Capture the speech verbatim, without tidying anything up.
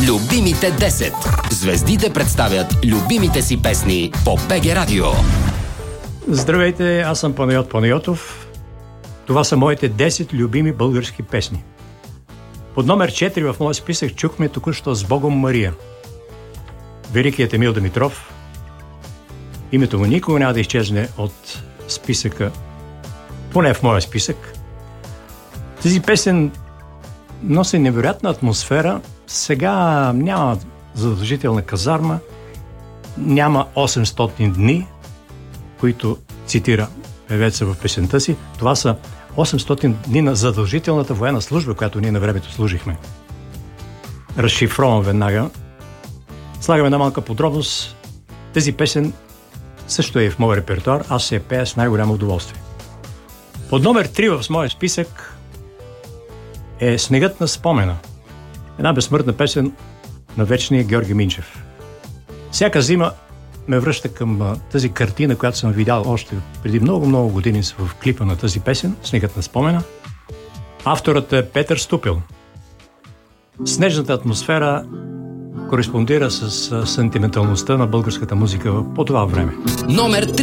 Любимите десет. Звездите представят любимите си песни по БГ Радио. Здравейте, аз съм Панайот Панайотов. Това са моите десет любими български песни. Под номер четири в моя списък чухме току-що "С Богом, Мария". Великият Емил Димитров. Името му никога няма да изчезне от списъка, поне в моя списък. Тази песен носи невероятна атмосфера. Сега няма задължителна казарма, няма осемстотин дни, които цитира певеца в песента си. Това са осемстотин дни на задължителната военна служба, която ние на времето служихме. Разшифровам веднага. Слагам една малка подробност. Тази песен също е в моя репертуар. Аз се я пея с най-голямо удоволствие. Под номер три в моя списък е "Снегът на спомена". Една безсмъртна песен на вечния Георги Минчев. Всяка зима ме връща към а, тази картина, която съм видял още преди много-много години в клипа на тази песен "Снегът на спомена". Авторът е Петър Ступил. Снежната атмосфера кореспондира с а, сантименталността на българската музика по това време. Номер три.